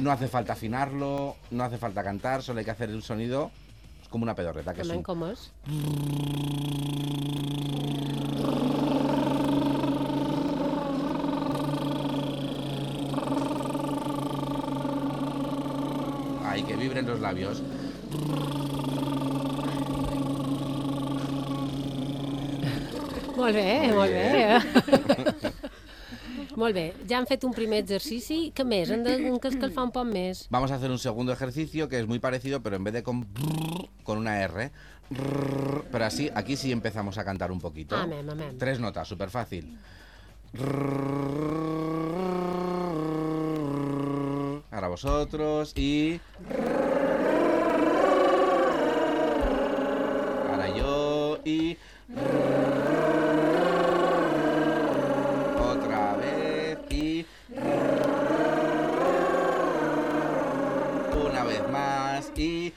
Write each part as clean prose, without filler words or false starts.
No hace falta afinarlo, no hace falta cantar, solo hay que hacer un sonido como una pedorreta. Que es ¿Cómo es? Ay, que vibren los labios. Molt bé, molt bé. Molt bé, ja han fet un primer exercici. Què més? Hem de escalfar un poc més. Vamos a hacer un segundo ejercicio que es muy parecido, pero en vez de con una R, pero así, aquí sí empezamos a cantar un poquito. Amén. 3 notas, súper fácil. Ahora vosotros y... Ahora yo y... Otra vez y... Una vez más y...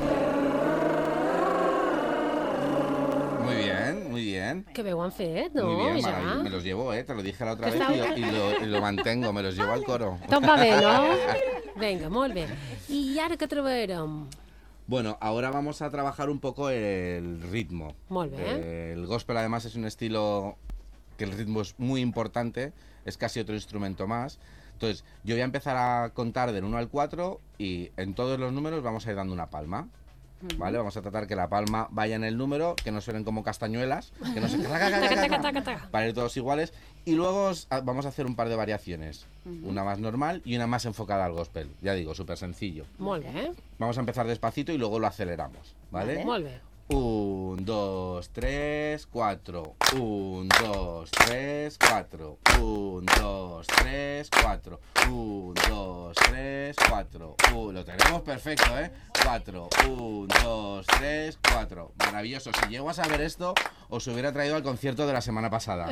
Muy bien, muy bien. Que bé ho han fet, no? Muy bien, Ja. me los llevo, te lo dije la otra Que vez estava- y lo mantengo, me los llevo al coro. Tot va bé, no? Vinga, molt bé. I ara què treballarem? Bueno, ahora vamos a trabajar un poco el ritmo. Molt bé. El gospel además es un estilo que el ritmo es muy importante, es casi otro instrumento más. Entonces, yo voy a empezar a contar del 1 al 4 y en todos los números vamos a ir dando una palma. ¿Vale? Vamos a tratar que la palma vaya en el número, que no suenen como castañuelas, que no se... para ir todos iguales. Y luego vamos a hacer un par de variaciones. Una más normal y una más enfocada al gospel. Ya digo, súper sencillo. Molt bé. Vamos a empezar despacito y luego lo aceleramos, ¿vale? Molt bé. 1, 2, 3, 4. 1, 2, 3, 4. 1, 2, 3, 4. 1, 2, 3, 4. Lo tenemos perfecto, 4. 1, 2, 3, 4. Maravilloso. Si llego a saber esto, os hubiera traído al concierto de la semana pasada.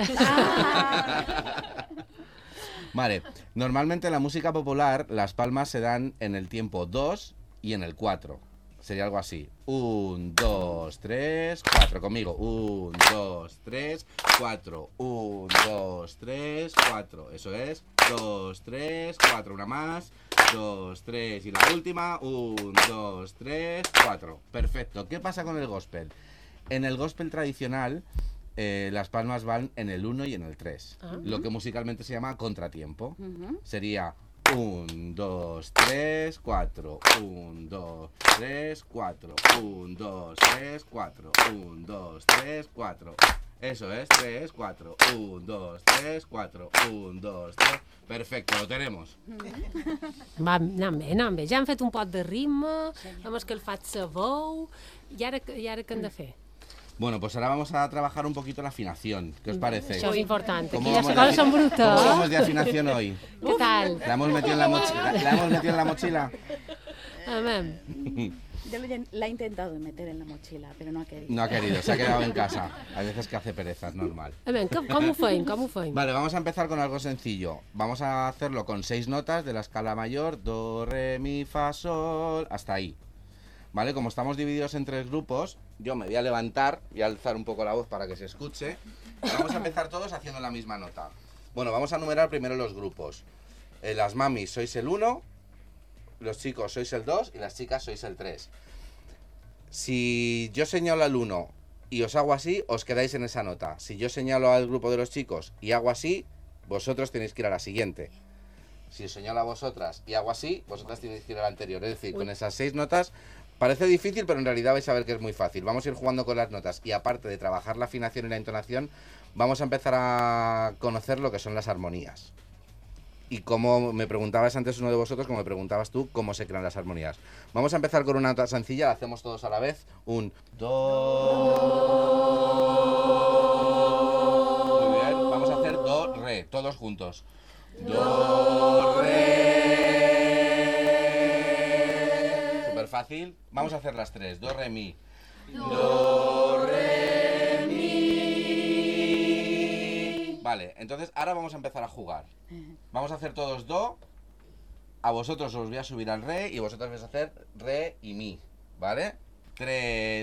Vale, normalmente en la música popular las palmas se dan en el tiempo 2 y en el 4. Sería algo así. 1, 2, 3, 4. Conmigo. 1, 2, 3, 4. 1, 2, 3, 4. Eso es. 2, 3, 4. Una más. 2, 3 y la última. 1, 2, 3, 4. Perfecto. ¿Qué pasa con el gospel? En el gospel tradicional las palmas van en el 1 y en el 3. Lo que musicalmente se llama contratiempo. Sería 1, 2, 3, 4. 1, 2, 3, 4. 1, 2, 3, 4. 1, 2, 3, 4. Eso es, 3, 4. 1, 2, 3, 4. 1, 2, 3. Perfecto, lo tenemos. Va anant bé. Ja han fet un pot de ritme, hem escalfat la veu, i ara què hem de fer? Bueno, pues ahora vamos a trabajar un poquito la afinación. ¿Qué os parece? Això és important. ¿Cómo Aquí ja vamos les coses són brutes. ¿Cómo vamos de afinación hoy? Què tal? ¿La hemos metido en la mochila? ¿La hemos metido en la mochila? Amén. Yo la he intentado meter en la mochila, pero no ha querido. No ha querido, se ha quedado en casa. Hay veces que hace pereza, es normal. Amén, com ho feim? Com ho feim? Vale, vamos a empezar con algo sencillo. Vamos a hacerlo con 6 notas de la escala mayor, do, re, mi, fa, sol, hasta ahí. Vale, como estamos divididos en 3 grupos, yo me voy a levantar, voy a alzar un poco la voz para que se escuche. Vamos a empezar todos haciendo la misma nota. Bueno, vamos a numerar primero los grupos. Las mamis sois el 1, los chicos sois el 2 y las chicas sois el 3. Si yo señalo al 1 y os hago así, os quedáis en esa nota. Si yo señalo al grupo de los chicos y hago así, vosotros tenéis que ir a la siguiente. Si os señalo a vosotras y hago así, vosotras tenéis que ir a la anterior. Es decir, con esas 6 notas parece difícil, pero en realidad vais a ver que es muy fácil. Vamos a ir jugando con las notas y aparte de trabajar la afinación y la entonación, vamos a empezar a conocer lo que son las armonías. Y como me preguntabas antes uno de vosotros, como me preguntabas tú, cómo se crean las armonías. Vamos a empezar con una nota sencilla, la hacemos todos a la vez. Un do. Muy bien, vamos a hacer do, re, todos juntos. Do, re. Súper fácil. Vamos a hacer las 3. Do, re, mi. Do, re, mi. Vale, entonces ahora vamos a empezar a jugar. Vamos a hacer todos do. A vosotros os voy a subir al re y vosotros vais a hacer re y mi. ¿Vale? 3.